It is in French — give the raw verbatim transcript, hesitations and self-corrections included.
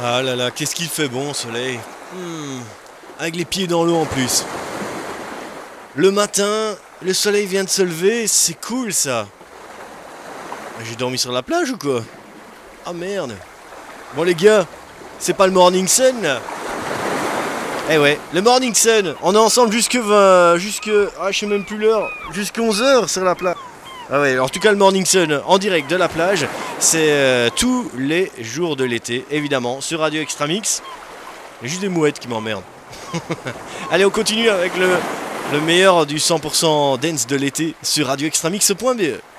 Ah là là, qu'est-ce qu'il fait bon, soleil. Hmm, Avec les pieds dans l'eau en plus. Le matin, le soleil vient de se lever, c'est cool ça. J'ai dormi sur la plage ou quoi? Ah merde. Bon les gars, c'est pas le morning sun là? Eh ouais, le morning sun, on est ensemble jusque vingt, jusque, ah je sais même plus l'heure, jusqu'à onze heures sur la plage. Ah ouais, en tout cas le morning sun en direct de la plage, c'est euh, tous les jours de l'été, évidemment, sur Radio Extra Mix. Il y a juste des mouettes qui m'emmerdent. Allez, on continue avec le, le meilleur du cent pour cent dance de l'été sur radio extra mix point b e.